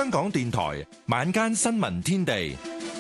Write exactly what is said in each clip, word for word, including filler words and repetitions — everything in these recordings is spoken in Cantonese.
香港電台晚間新聞天地，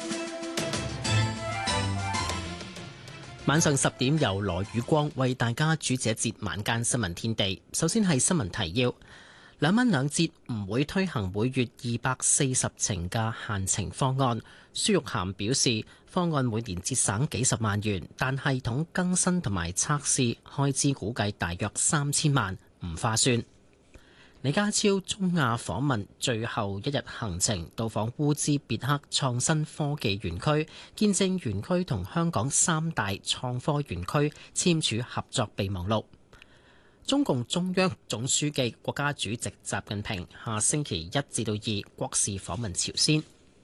晚上十點由羅宇光為大家主持一節晚間新聞天地。首先係新聞提要：兩蚊兩折唔會推行每月二百四十程嘅限程方案。孫玉菡表示，方案每年節省幾十萬元，但系統更新同埋測試開支估計大約三千萬，唔划算。李家超中亞訪問最後一日行程，到訪烏茲別克創新科技園區，見證園區同香港三大創科園區簽署合作備忘錄。中共中央總書記、國家主席習近平下星期一至到二國事訪問朝鮮。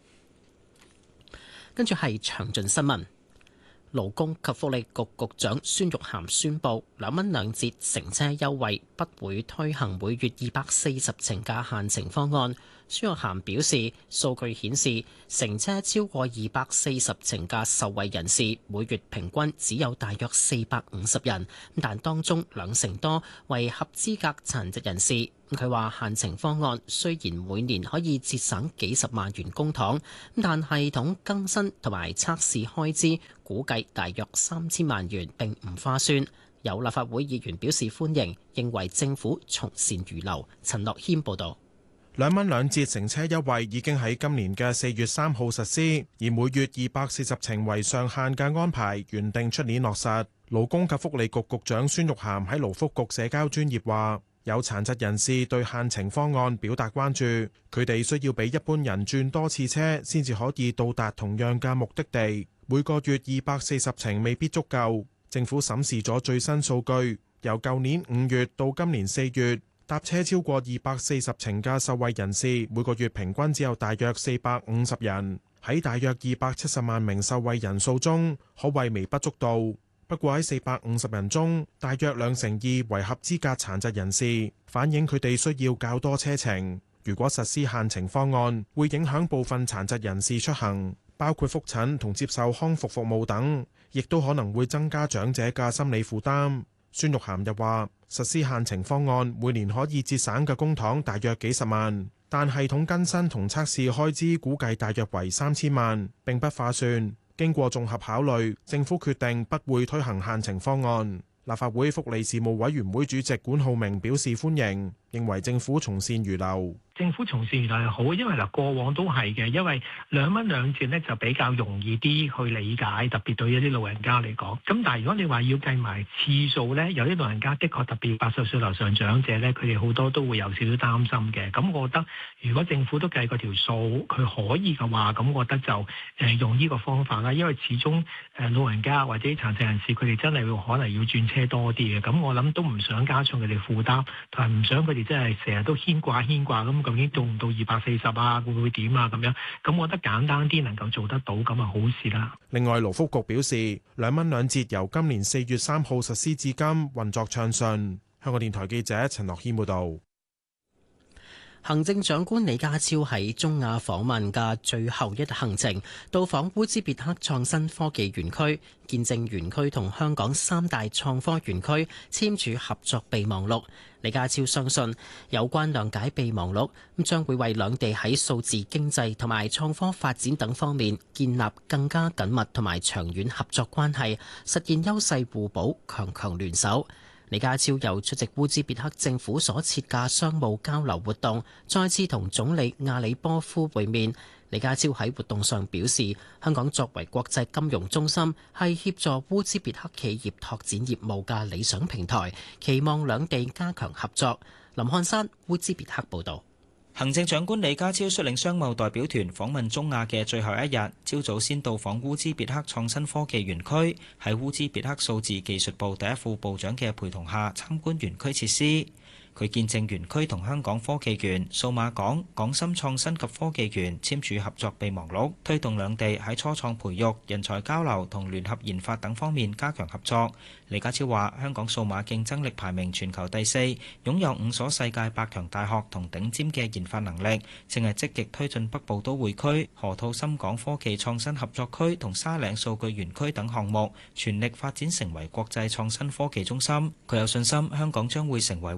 跟住係詳盡新聞。勞工及福利局局長孫玉菡宣布，兩蚊兩折乘車優惠不會推行每月二百四十程嘅限程方案。孫玉菡表示，數據顯示乘車超過二百四十程嘅受惠人士每月平均只有大約四百五十人，但當中兩成多為合資格殘疾人士。佢話限程方案雖然每年可以節省幾十萬元公帑，但系統更新同埋測試開支估計大約三千萬元，並唔划算。有立法會議員表示歡迎，認為政府從善如流。陳樂謙報導。 兩蚊兩折乘車優惠已經喺今年嘅四月三號實施，而每月二百四十程為上限嘅安排原定出年落實。勞工及福利局局長孫玉菡喺勞福局社交專頁話，有殘疾人士對限程方案表達關注，佢哋需要比一般人轉多次車先至可以到達同樣嘅目的地，每個月二百四十程未必足夠。政府審視咗最新數據，由舊年五月到今年四月，搭車超過二百四十程嘅受惠人士每個月平均只有大約四百五十人，喺大約二百七十萬名受惠人數中，可謂微不足道。不過喺四百五十人中，大約兩成二為合資格殘疾人士，反映佢哋需要較多車程。如果實施限程方案，會影響部分殘疾人士出行，包括覆診同接受康復服務等，亦都可能會增加長者嘅心理負擔。孫玉菡又話，實施限程方案每年可以節省嘅公帑大約幾十萬，但系統更新同測試開支估計大約為三千萬，並不划算。經過綜合考慮，政府決定不會推行限程方案。立法會福利事務委員會主席管浩明表示歡迎，認為政府從善如流。 政府從善如流係好，因為嗱過往都係嘅，因為兩蚊兩折咧就比較容易啲去理解，特別對一啲老人家嚟講。咁但係如果你話要計埋次數咧，有啲老人家的確特別八十歲樓上長者咧，佢哋好多都會有少少擔心嘅。咁我覺得如果政府都計過條數，佢可以嘅話，咁我覺得就誒用呢個方法啦。因為始終誒老人家或者殘疾人士，佢哋真係會可能要轉車多啲嘅。咁我諗都唔想加重佢哋負擔，同埋唔想佢哋真係成日都牽掛牽掛咁。究竟做唔到二百四十啊？會唔會點啊？咁樣咁，我覺得簡單啲能夠做得到咁啊，好事啦。 另外，勞福局表示，兩蚊兩折由今年四月三號實施至今，運作暢順。香港電台記者陳樂軒報導。 行政長官李家超喺中亞訪問嘅最後一日行程，到訪烏茲別克創新科技園區，見證園區同香港三大創科園區簽署合作備忘錄。李家超相信有關諒解備忘錄咁將會為兩地喺數字經濟同埋創科發展等方面建立更加緊密同埋長遠合作關係，實現優勢互補、強強聯手。李家超又出席烏茲別克政府所設嘅商務交流活動，再次同總理亞里波夫會面。李家超喺活動上表示，香港作為國際金融中心，係協助烏茲別克企業拓展業務嘅理想平台，期望兩地加強合作。林漢山，烏茲別克報導。 行政長官李家超率領商務代表團訪問中亞嘅最後一日，朝早先到訪烏茲別克創新科技園區，喺烏茲別克數字技術部第一副部長嘅陪同下參觀園區設施。佢見證園區同香港科技園、數碼港、港深創新及科技園簽署合作備忘錄，推動兩地喺初創培育、人才交流同聯合研發等方面加強合作。李家超話：香港數碼競爭力排名全球第四，擁有五所世界百強大學同頂尖嘅研發能力，正係積極推進北部都會區、河套深港科技創新合作區同沙嶺數據園區等項目，全力發展成為國際創新科技中心。佢有信心香港將會成為烏茲別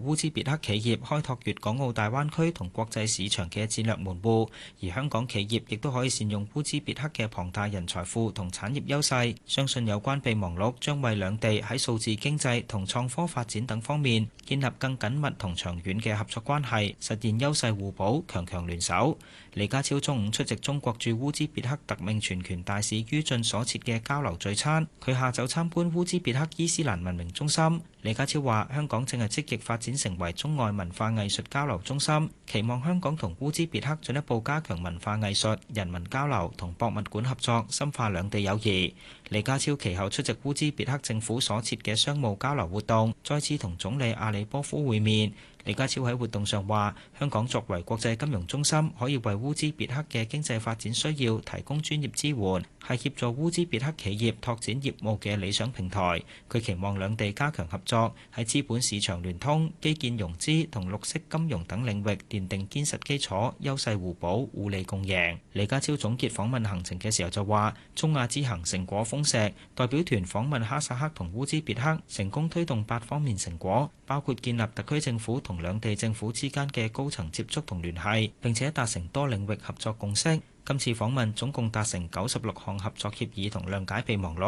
別克企業開拓粵港澳大灣區同國際市場嘅戰略門戶，而香港企業亦都可以善用烏茲別克嘅龐大人才庫同產業優勢。相信有關備忘錄將為兩地喺數字經濟同創科發展等方面建立更緊密同長遠嘅合作關係，實現優勢互補、強強聯手。李家超中午出席中國駐烏茲別克特命全權大使于俊所設嘅交流聚餐，佢下晝參觀烏茲別克伊斯蘭文明中心。李家超話：香港正係積極發展成為中外文化藝術交流中心，期望香港同烏茲別克進一步加強文化藝術、人文交流同博物館合作，深化兩地友誼。李家超其後出席烏茲別克政府所設嘅商務交流活動，再次同總理阿里波夫會面。李家超喺活動上話：香港作為國際金融中心，可以為烏茲別克嘅經濟發展需要提供專業支援，係協助烏茲別克企業拓展業務嘅理想平台。佢期望兩地加強合作，喺資本市場聯通、基建融資同綠色金融等領域奠定堅實基礎，優勢互補，互利共贏。李家超總結訪問行程嘅時候就話：中亞之行成果豐碩，代表團訪問哈薩克同烏茲別克，成功推動八方面成果，包括建立特區政府同兩地政府之間嘅高層接觸同聯繫，並且達成多領域合作共識。今次訪問總共達成九十六項合作協議同諒解備忘錄。